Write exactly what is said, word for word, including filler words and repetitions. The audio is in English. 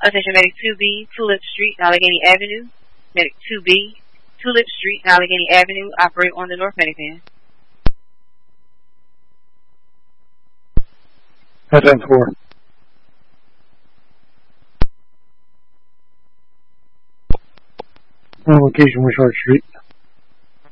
Attention Medic two B, Tulip Street, Allegheny Avenue. Medic two B, Tulip Street, Allegheny Avenue, operate on the North Medican. That's on four. On location, Wishart Street.